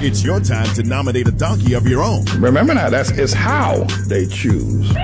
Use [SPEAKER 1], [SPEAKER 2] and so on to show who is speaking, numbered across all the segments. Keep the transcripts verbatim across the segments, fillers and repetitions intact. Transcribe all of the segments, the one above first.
[SPEAKER 1] It's your time to nominate a donkey of your own.
[SPEAKER 2] Remember now, that's it's how they choose.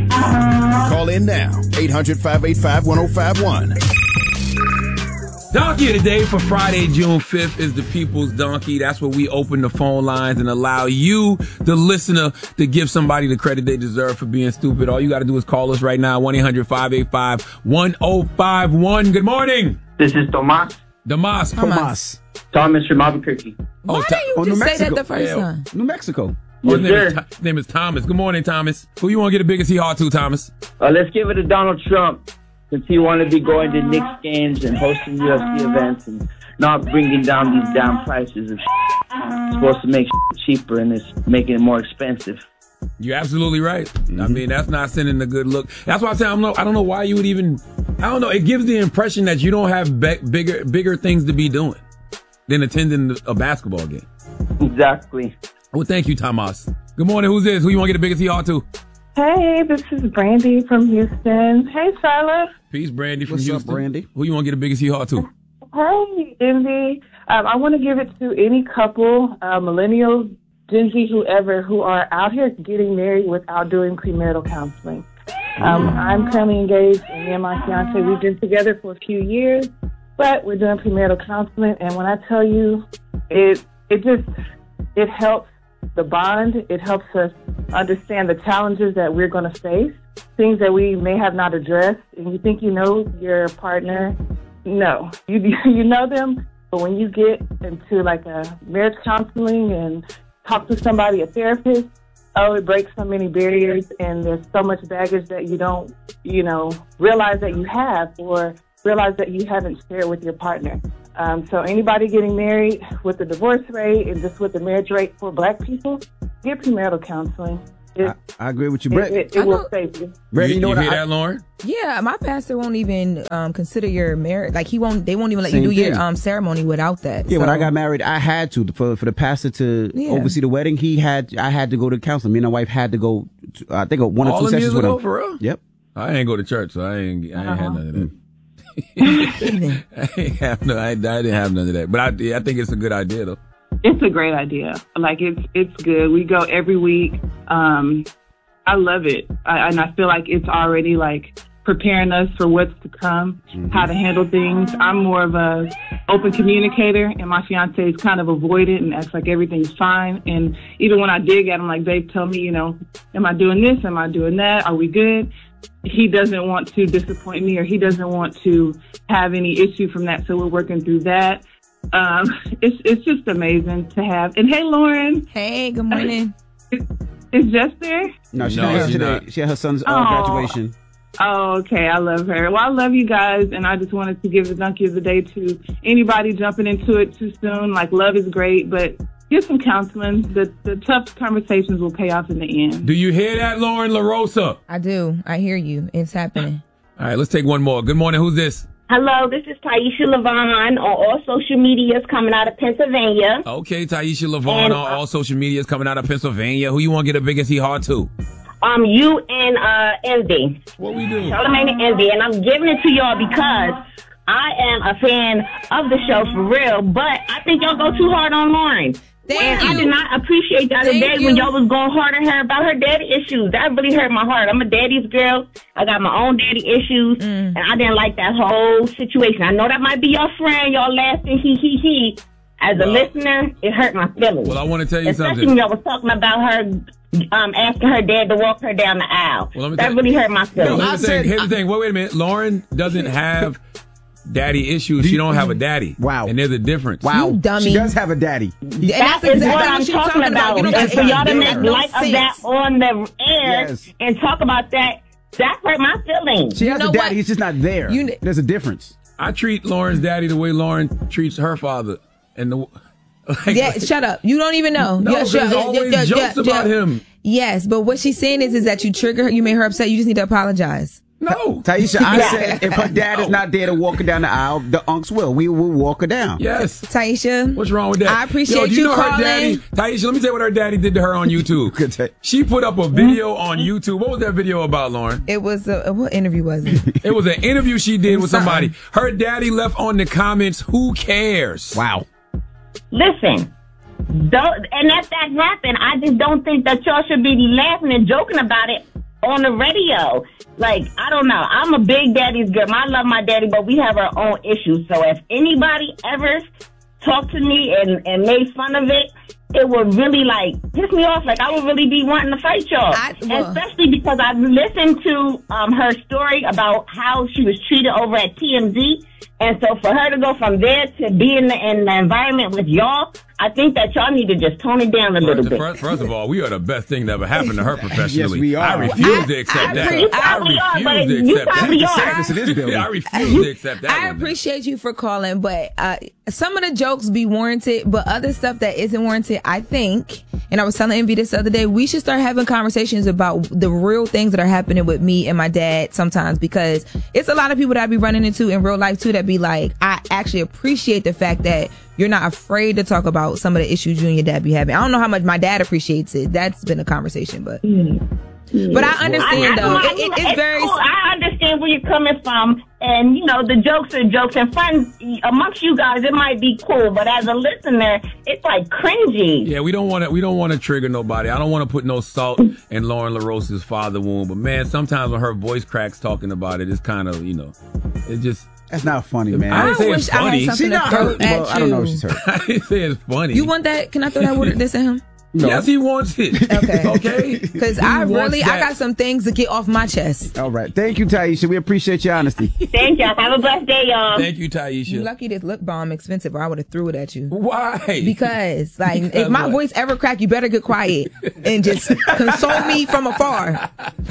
[SPEAKER 1] Call in now, eight hundred, five eight five, one oh five one.
[SPEAKER 3] Donkey of the day for Friday, June fifth is the People's Donkey. That's where we open the phone lines and allow you, the listener, to give somebody the credit they deserve for being stupid. All you got to do is call us right now, one eight hundred, five eight five, one oh five one. Good morning.
[SPEAKER 4] This is Tomas.
[SPEAKER 3] Damas.
[SPEAKER 5] Tomas.
[SPEAKER 4] Thomas from Albuquerque.
[SPEAKER 3] Oh,
[SPEAKER 6] Why
[SPEAKER 3] Ta-
[SPEAKER 6] do you
[SPEAKER 5] oh,
[SPEAKER 6] just
[SPEAKER 5] New
[SPEAKER 6] say that
[SPEAKER 5] Mexico.
[SPEAKER 6] the first
[SPEAKER 3] Yeah.
[SPEAKER 6] time?
[SPEAKER 5] New Mexico.
[SPEAKER 3] Oh, his,
[SPEAKER 4] Yes,
[SPEAKER 3] name is,
[SPEAKER 4] sir.
[SPEAKER 3] Th- his name is Thomas. Good morning, Thomas. Who you want to get the biggest hee-haw to, Thomas?
[SPEAKER 4] Uh, let's give it to Donald Trump, since he wanted to be going to Knicks games and hosting U F C events and not bringing down these damn prices of shit. It's supposed to make shit cheaper and it's making it more expensive.
[SPEAKER 3] You're absolutely right. I mean, that's not sending a good look. That's why I say I'm no, I don't know why you would even. I don't know. It gives the impression that you don't have be- bigger bigger things to be doing than attending a basketball game.
[SPEAKER 4] Exactly.
[SPEAKER 3] Well, thank you, Thomas. Good morning. Who's this? Who you want to get the biggest hee-haw to?
[SPEAKER 7] Hey, this is Brandy from Houston. Hey, Silas.
[SPEAKER 3] Peace, Brandy from
[SPEAKER 5] What's up,
[SPEAKER 3] Houston.
[SPEAKER 5] Brandy?
[SPEAKER 3] Who you want to get the biggest hee-haw to?
[SPEAKER 7] Hey, Envy. Um, I want to give it to any couple, uh, millennials, Gen Z, whoever, who are out here getting married without doing premarital counseling. Um, I'm currently engaged, and me and my fiance, we've been together for a few years, but we're doing premarital counseling. And when I tell you, it it just it helps the bond. It helps us understand the challenges that we're going to face, things that we may have not addressed. And you think you know your partner. No, you you know them, but when you get into like a marriage counseling and talk to somebody, a therapist, oh, it breaks so many barriers, and there's so much baggage that you don't, you know, realize that you have or realize that you haven't shared with your partner. Um, so anybody getting married with the divorce rate and just with the marriage rate for Black people, get premarital counseling. It,
[SPEAKER 5] I, I agree with you,
[SPEAKER 7] it,
[SPEAKER 5] Brett.
[SPEAKER 7] it, it will save you.
[SPEAKER 5] Brett,
[SPEAKER 3] you,
[SPEAKER 5] you know
[SPEAKER 3] you
[SPEAKER 5] what?
[SPEAKER 3] hear
[SPEAKER 5] I,
[SPEAKER 3] that, Lauren?
[SPEAKER 6] Yeah, my pastor won't even um, consider your marriage. Like he won't. They won't even let
[SPEAKER 5] Same
[SPEAKER 6] you do your
[SPEAKER 5] thing.
[SPEAKER 6] um, ceremony without that.
[SPEAKER 5] Yeah,
[SPEAKER 6] so.
[SPEAKER 5] when I got married, I had to for for the pastor to
[SPEAKER 6] Yeah.
[SPEAKER 5] oversee the wedding. He had I had to go to counseling. Me and my wife had to go. To, I think one or
[SPEAKER 3] All
[SPEAKER 5] two
[SPEAKER 3] them
[SPEAKER 5] sessions
[SPEAKER 3] years
[SPEAKER 5] with
[SPEAKER 3] ago,
[SPEAKER 5] him.
[SPEAKER 3] for real?
[SPEAKER 5] Yep.
[SPEAKER 3] I ain't go to church, so I ain't. I ain't
[SPEAKER 6] Uh-huh.
[SPEAKER 3] had none of that. I ain't have no. I, I didn't have none of that. But I, I think it's a good idea, though.
[SPEAKER 7] It's a great idea. Like it's it's good. We go every week. Um, I love it, I, and I feel like it's already like preparing us for what's to come,
[SPEAKER 5] Mm-hmm.
[SPEAKER 7] how to handle things. I'm more of a open communicator, and my fiance is kind of avoidant and acts like everything's fine. And even when I dig at him, like, babe, tell me, you know, am I doing this? Am I doing that? Are we good? He doesn't want to disappoint me, or he doesn't want to have any issue from that. So we're working through that. Um, it's it's just amazing to have. And hey, Lauren,
[SPEAKER 6] Hey, good morning.
[SPEAKER 7] is Jess there?
[SPEAKER 5] No, she's
[SPEAKER 3] No,
[SPEAKER 5] not here
[SPEAKER 3] she's
[SPEAKER 5] today.
[SPEAKER 3] not.
[SPEAKER 5] She had her son's uh,
[SPEAKER 7] Aw.
[SPEAKER 5] graduation.
[SPEAKER 7] Oh, okay. I love her. Well, I love you guys, and I just wanted to give the donkey of the day to anybody jumping into it too soon. Like, love is great, but get some counseling. The the tough conversations will pay off in the end.
[SPEAKER 3] Do you hear that, Lauren LaRosa?
[SPEAKER 6] I do. I hear you. It's happening.
[SPEAKER 3] All right, let's take one more. Good morning. Who's this?
[SPEAKER 8] Hello, this is Taisha Levon on all social medias coming out of Pennsylvania.
[SPEAKER 3] Okay, Taisha LaVaughn
[SPEAKER 8] And,
[SPEAKER 3] on
[SPEAKER 8] uh,
[SPEAKER 3] all social medias coming out of Pennsylvania. Who you want to get the biggest hee-haw to?
[SPEAKER 8] Um, you and uh, Envy.
[SPEAKER 3] What we do?
[SPEAKER 8] Charlamagne and Envy. And I'm giving it to y'all because I am a fan of the show for real, but I think y'all go too hard on Lauren.
[SPEAKER 6] Thank
[SPEAKER 8] and
[SPEAKER 6] you.
[SPEAKER 8] I did not appreciate the other
[SPEAKER 6] Thank
[SPEAKER 8] day
[SPEAKER 6] you.
[SPEAKER 8] when y'all was going hard on her about her daddy issues. That really hurt my heart. I'm a daddy's girl. I got my own daddy issues,
[SPEAKER 6] Mm.
[SPEAKER 8] and I didn't like that whole situation. I know that might be your friend. Y'all laughing, he, he, he. As a
[SPEAKER 3] Well-
[SPEAKER 8] listener, it hurt my feelings.
[SPEAKER 3] Well, I want to tell you
[SPEAKER 8] Especially
[SPEAKER 3] something.
[SPEAKER 8] when y'all was talking about her um, asking her dad to walk her down the aisle.
[SPEAKER 3] Well, let me
[SPEAKER 8] that
[SPEAKER 3] tell-
[SPEAKER 8] really hurt my
[SPEAKER 3] No,
[SPEAKER 8] feelings.
[SPEAKER 3] here's
[SPEAKER 5] I
[SPEAKER 3] the thing.
[SPEAKER 5] said-
[SPEAKER 3] Here's the thing. Wait, wait a minute. Lauren doesn't have daddy issues. She don't have a daddy.
[SPEAKER 5] Wow.
[SPEAKER 3] And there's a difference.
[SPEAKER 5] Wow,
[SPEAKER 6] You dummy.
[SPEAKER 5] she does have a daddy.
[SPEAKER 6] And
[SPEAKER 8] That
[SPEAKER 6] that's
[SPEAKER 8] is
[SPEAKER 6] exactly
[SPEAKER 8] what I'm
[SPEAKER 6] she
[SPEAKER 8] talking about.
[SPEAKER 6] You don't
[SPEAKER 8] And
[SPEAKER 6] get
[SPEAKER 8] for y'all to
[SPEAKER 6] it.
[SPEAKER 8] make
[SPEAKER 6] That no
[SPEAKER 8] light of that
[SPEAKER 6] sense.
[SPEAKER 8] on the air
[SPEAKER 5] Yes.
[SPEAKER 8] and talk about that, that hurt my feelings.
[SPEAKER 5] She has
[SPEAKER 6] know
[SPEAKER 5] a daddy.
[SPEAKER 6] what?
[SPEAKER 5] He's just not there.
[SPEAKER 6] You-
[SPEAKER 5] There's a difference.
[SPEAKER 3] I treat Lauren's daddy the way Lauren treats her father. And the like,
[SPEAKER 6] Yeah, shut up. You don't even know.
[SPEAKER 3] No,
[SPEAKER 6] yeah,
[SPEAKER 3] there's
[SPEAKER 6] shut-
[SPEAKER 3] always
[SPEAKER 6] yeah,
[SPEAKER 3] jokes
[SPEAKER 6] yeah,
[SPEAKER 3] about
[SPEAKER 6] yeah.
[SPEAKER 3] him.
[SPEAKER 6] Yes, but what she's saying is, is that you trigger her, you made her upset. You just need to apologize.
[SPEAKER 3] No.
[SPEAKER 5] Taisha, I
[SPEAKER 8] Yeah.
[SPEAKER 5] said if her dad is not there to walk her down the aisle, the unks will. We will walk her down.
[SPEAKER 3] Yes.
[SPEAKER 6] Taisha,
[SPEAKER 3] What's wrong with that?
[SPEAKER 6] I appreciate
[SPEAKER 3] Yo, do you.
[SPEAKER 6] you
[SPEAKER 3] know her
[SPEAKER 6] calling.
[SPEAKER 3] daddy? Taisha, let me tell you what her daddy did to her on YouTube.
[SPEAKER 5] Good day.
[SPEAKER 3] She put up a video on YouTube. What was that video about, Lauren?
[SPEAKER 6] It was a, what interview was it?
[SPEAKER 3] It was an interview she did with
[SPEAKER 6] Something.
[SPEAKER 3] somebody. Her daddy left on the comments, who cares?
[SPEAKER 5] Wow.
[SPEAKER 8] Listen, don't, and that fact happened. I just don't think that y'all should be laughing and joking about it on the radio. Like, I don't know. I'm a big daddy's girl. I love my daddy, but we have our own issues. So if anybody ever talked to me and, and made fun of it, it would really, like, piss me off. Like, I would really be wanting to fight y'all. I, well, Especially because I've listened to um, her story about how she was treated over at T M Z. And so for her to go from there to be in the, in the environment with y'all, I think that y'all need to just tone it down a
[SPEAKER 3] first,
[SPEAKER 8] little bit.
[SPEAKER 3] First, first of all, we are the best thing that ever happened to her professionally.
[SPEAKER 5] Yes, we are.
[SPEAKER 3] I refuse
[SPEAKER 8] I,
[SPEAKER 3] to accept
[SPEAKER 8] I,
[SPEAKER 3] that.
[SPEAKER 8] You
[SPEAKER 3] I
[SPEAKER 8] probably
[SPEAKER 3] refuse
[SPEAKER 8] are, but
[SPEAKER 3] to
[SPEAKER 8] you
[SPEAKER 3] accept
[SPEAKER 8] probably
[SPEAKER 3] that.
[SPEAKER 8] are.
[SPEAKER 3] I refuse to accept that.
[SPEAKER 6] I
[SPEAKER 3] one,
[SPEAKER 6] appreciate you for calling, but uh, some of the jokes be warranted, but other stuff that isn't warranted, I think, and I was telling Envy this the other day, we should start having conversations about the real things that are happening with me and my dad sometimes, because it's a lot of people that I be running into in real life too that be like, I actually appreciate the fact that you're not afraid to talk about some of the issues you and your dad be having. I don't know how much my dad appreciates it. That's been a conversation, but mm-hmm. but I understand I, I,
[SPEAKER 8] I,
[SPEAKER 6] though.
[SPEAKER 8] I,
[SPEAKER 6] it, it, it's
[SPEAKER 8] it's
[SPEAKER 6] very.
[SPEAKER 8] Cool. I understand where you're coming from, and you know the jokes are jokes, and fun amongst you guys. It might be cool, but as a listener, it's like cringy.
[SPEAKER 3] Yeah, we don't want to. We don't want to trigger nobody. I don't want to put no salt in Lauren LaRosa's father wound. But man, sometimes when her voice cracks talking about it, it's kind of, you know, it just.
[SPEAKER 5] That's not funny, man.
[SPEAKER 3] I didn't say it's funny.
[SPEAKER 6] I had something to throw at
[SPEAKER 5] well, I don't know if
[SPEAKER 6] you.
[SPEAKER 5] she's hurt.
[SPEAKER 3] I didn't say it's funny.
[SPEAKER 6] You want that? Can I throw that word this at him?
[SPEAKER 5] No.
[SPEAKER 3] Yes, he wants it.
[SPEAKER 6] Okay.
[SPEAKER 3] Okay.
[SPEAKER 6] Because
[SPEAKER 3] He
[SPEAKER 6] I
[SPEAKER 3] wants
[SPEAKER 6] really, I
[SPEAKER 3] that.
[SPEAKER 6] got some things to get off my chest.
[SPEAKER 5] All right. Thank you, Taisha. We appreciate your honesty.
[SPEAKER 8] Thank y'all. Have a blessed day, y'all.
[SPEAKER 3] Thank you, Taisha.
[SPEAKER 6] You lucky this lip balm expensive, or I would have threw it at you.
[SPEAKER 3] Why?
[SPEAKER 6] Because, like,
[SPEAKER 3] Because
[SPEAKER 6] if my
[SPEAKER 3] what?
[SPEAKER 6] voice ever crack, you better get quiet and just console me from afar.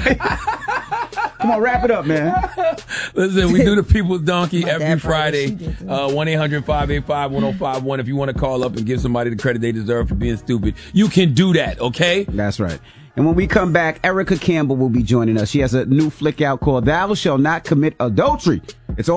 [SPEAKER 5] Come on, wrap it up, man.
[SPEAKER 3] Listen, we do the People's Donkey
[SPEAKER 6] My
[SPEAKER 3] every
[SPEAKER 6] dad probably
[SPEAKER 3] Friday.
[SPEAKER 6] she did too.
[SPEAKER 3] Uh, one eight hundred five eight five one oh five one. If you want to call up and give somebody the credit they deserve for being stupid, you can do that, okay?
[SPEAKER 5] That's right. And when we come back, Erica Campbell will be joining us. She has a new flick out called Thou Shall Not Commit Adultery.